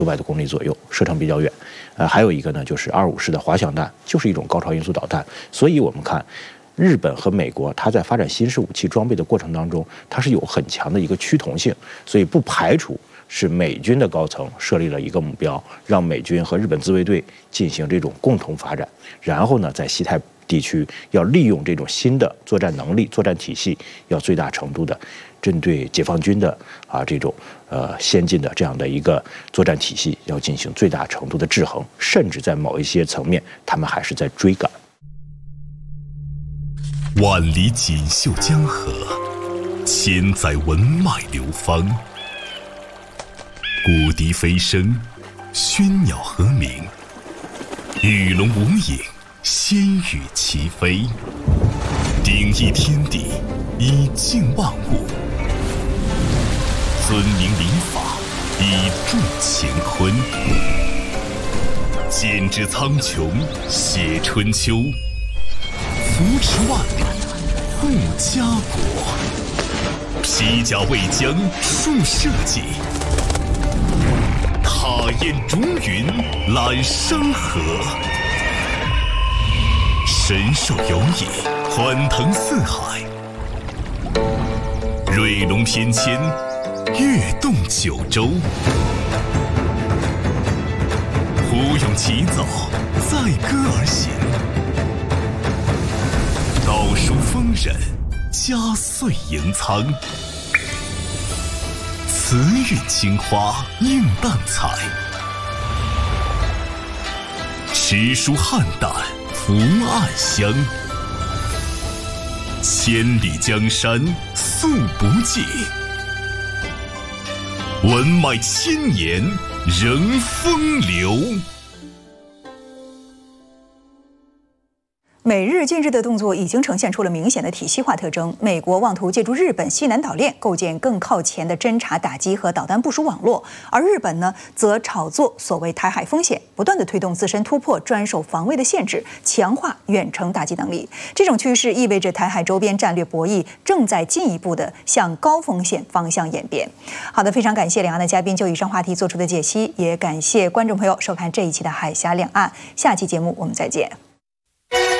600多公里左右，射程比较远。还有一个呢，就是25式的滑翔弹，就是一种高超音速导弹。所以我们看，日本和美国，它在发展新式武器装备的过程当中，它是有很强的一个趋同性，所以不排除是美军的高层设立了一个目标，让美军和日本自卫队进行这种共同发展，然后呢，在西太地区要利用这种新的作战能力、作战体系，要最大程度的针对解放军的这种先进的这样的一个作战体系，要进行最大程度的制衡，甚至在某一些层面，他们还是在追赶。 万里锦绣江河，千载文脉流芳。古笛飞声，喧鸟和鸣，与龙无影，仙羽齐飞。鼎益天地，以静万物；尊明礼法，以重乾坤。剪纸苍穹，写春秋。扶持万里，护家国；披甲为疆，树社稷；踏雁逐云，揽山河；神兽游弋，欢腾四海；瑞龙翩跹，跃动九州；虎勇齐走，载歌而行。道书丰稔，家岁盈仓；慈韵青花，映淡彩；诗书汉淡，福暗香。千里江山素不尽，文脉千年仍风流。 美日近日的动作已经呈现出了明显的体系化特征。美国妄图借助日本西南岛链构建更靠前的侦察、打击和导弹部署网络，而日本呢，则炒作所谓台海风险，不断的推动自身突破专守防卫的限制，强化远程打击能力。这种趋势意味着台海周边战略博弈正在进一步的向高风险方向演变。好的，非常感谢两岸的嘉宾就以上话题做出的解析，也感谢观众朋友收看这一期的海峡两岸。下期节目我们再见。